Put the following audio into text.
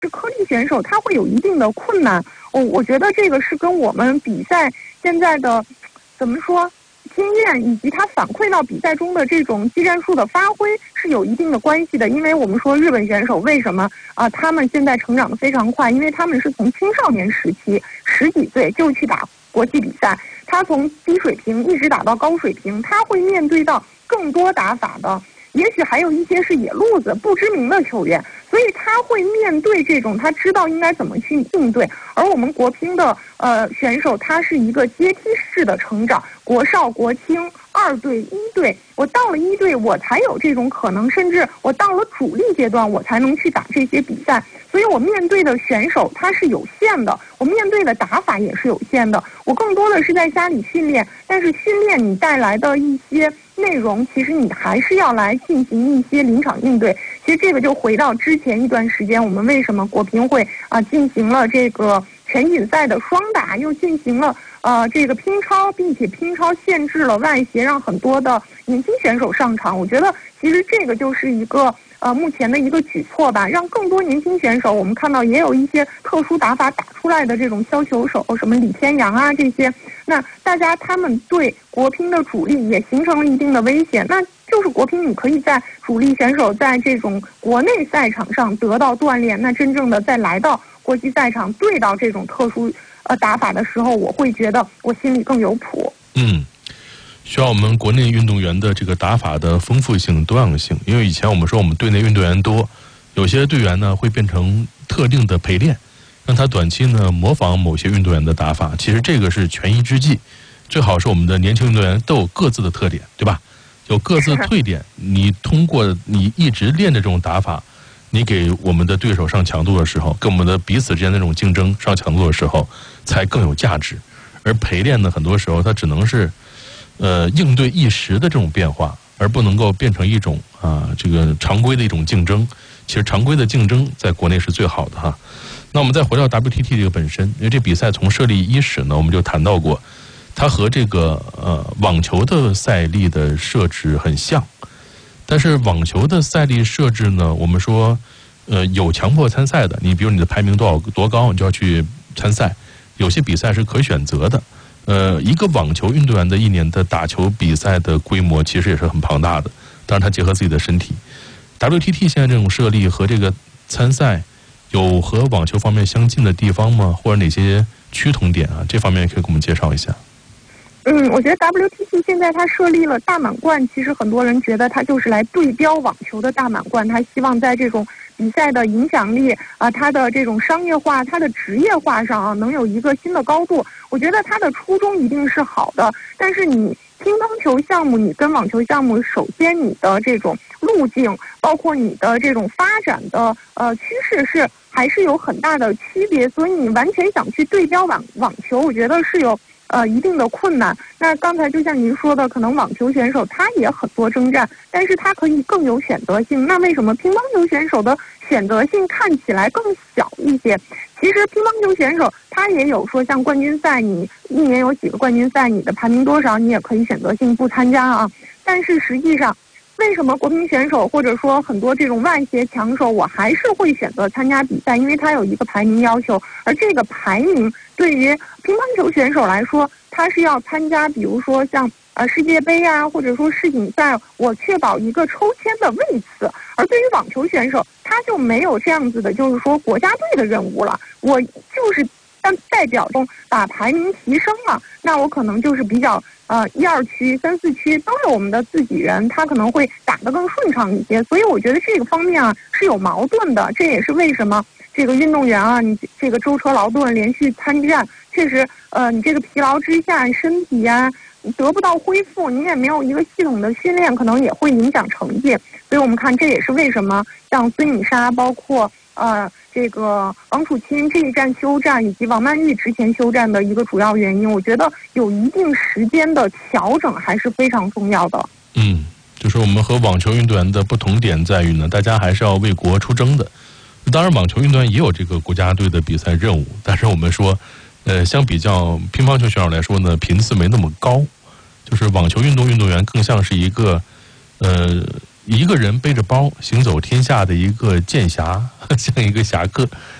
是颗粒选手他会有一定的困难。我觉得这个是跟我们比赛现在的怎么说经验以及他反馈到比赛中的这种技战术的发挥是有一定的关系的。因为我们说日本选手为什么他们现在成长得非常快，因为他们是从青少年时期10几岁就去打国际比赛，他从低水平一直打到高水平，他会面对到更多打法的，也许还有一些是野路子不知名的球员，所以他会面对这种他知道应该怎么去应对。而我们国乒的选手，他是一个阶梯式的成长，国少国青2队1队，我到了1队我才有这种可能，甚至我到了主力阶段我才能去打这些比赛。所以我面对的选手他是有限的，我面对的打法也是有限的，我更多的是在家里训练，但是训练你带来的一些内容，其实你还是要来进行一些临场应对。其实这个就回到之前一段时间，我们为什么国乒会进行了这个全锦赛的双打，又进行了这个乒超，并且乒超限制了外协，让很多的年轻选手上场。我觉得其实这个就是一个目前的一个举措吧，让更多年轻选手，我们看到也有一些特殊打法打出来的这种削球手，什么李天阳啊这些，那大家他们对国乒的主力也形成了一定的威胁。那就是国乒你可以在主力选手在这种国内赛场上得到锻炼，那真正的再来到国际赛场对到这种特殊打法的时候，我会觉得我心里更有谱。 需要我们国内运动员的这个打法的丰富性、多样性。因为以前我们说我们队内运动员多，有些队员呢会变成特定的陪练，让他短期呢模仿某些运动员的打法。其实这个是权宜之计，最好是我们的年轻运动员都有各自的特点，对吧？有各自退点，你通过你一直练的这种打法，你给我们的对手上强度的时候，跟我们的彼此之间的那种竞争上强度的时候，才更有价值。而陪练呢，很多时候它只能是应对一时的这种变化，而不能够变成一种这个常规的一种竞争。其实常规的竞争在国内是最好的哈。那我们再回到 WTT 这个本身，因为这比赛从设立伊始呢，我们就谈到过，它和这个网球的赛例的设置很像，但是网球的赛例设置呢，我们说有强迫参赛的，你比如你的排名多高，你就要去参赛。有些比赛是可选择的。一个网球运动员的一年的打球比赛的规模其实也是很庞大的，当然他结合自己的身体。WTT 现在这种设立和这个参赛有和网球方面相近的地方吗？或者哪些趋同点啊？这方面可以给我们介绍一下。 我觉得 WTT 现在它设立了大满贯，其实很多人觉得它就是来对标网球的大满贯，它希望在这种比赛的影响力它的这种商业化、它的职业化上能有一个新的高度。我觉得它的初衷一定是好的，但是你乒乓球项目你跟网球项目，首先你的这种路径，包括你的这种发展的趋势还是有很大的区别，所以你完全想去对标网球，我觉得是有一定的困难。那刚才就像您说的，可能网球选手他也很多征战，但是他可以更有选择性。那为什么乒乓球选手的选择性看起来更小一些？其实乒乓球选手他也有说，像冠军赛，你一年有几个冠军赛，你的排名多少，你也可以选择性不参加啊。但是实际上，为什么国乒选手或者说很多这种外协强手，我还是会选择参加比赛？因为他有一个排名要求，而这个排名对于乒乓球选手来说，他是要参加，比如说像世界杯啊，或者说世锦赛，我确保一个抽签的位次。而对于网球选手，他就没有这样子的，就是说国家队的任务了，我就是代表中把排名提升了，那我可能就是比较1、2区、3、4区都有我们的自己人，他可能会打得更顺畅一些。所以我觉得这个方面是有矛盾的，这也是为什么这个运动员你这个舟车劳顿连续参战，确实你这个疲劳之下，身体你得不到恢复，你也没有一个系统的训练，可能也会影响成绩。所以我们看这也是为什么像孙颖莎，包括这个王楚钦这一站休战，以及王曼玉之前休战的一个主要原因。我觉得有一定时间的调整还是非常重要的。 就是我们和网球运动员的不同点在于呢，大家还是要为国出征的。当然网球运动员也有这个国家队的比赛任务，但是我们说相比较乒乓球选手来说呢，频次没那么高。就是网球运动员更像是一个一个人背着包行走天下的一个剑侠，像一个侠客。